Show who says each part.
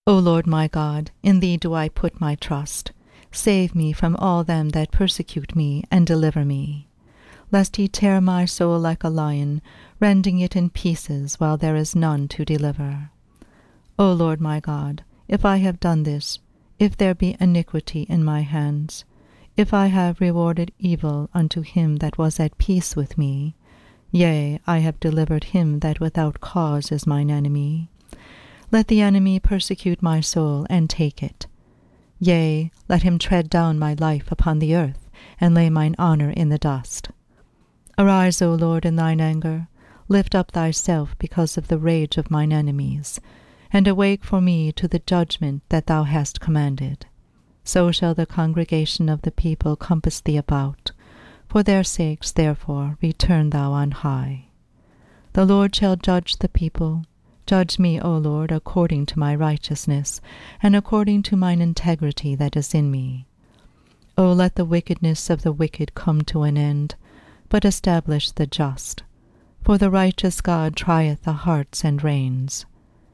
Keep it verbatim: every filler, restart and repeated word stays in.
Speaker 1: O Lord my God, in thee do I put my trust. Save me from all them that persecute me, and deliver me. Lest he tear my soul like a lion, rending it in pieces while there is none to deliver. O Lord my God, if I have done this, if there be iniquity in my hands, if I have rewarded evil unto him that was at peace with me, yea, I have delivered him that without cause is mine enemy, let the enemy persecute my soul, and take it. Yea, let him tread down my life upon the earth, and lay mine honour in the dust. Arise, O Lord, in thine anger, lift up thyself because of the rage of mine enemies, and awake for me to the judgment that thou hast commanded. So shall the congregation of the people compass thee about. For their sakes, therefore, return thou on high. The Lord shall judge the people. Judge me, O Lord, according to my righteousness, and according to mine integrity that is in me. O let the wickedness of the wicked come to an end, but establish the just. For the righteous God trieth the hearts and reins.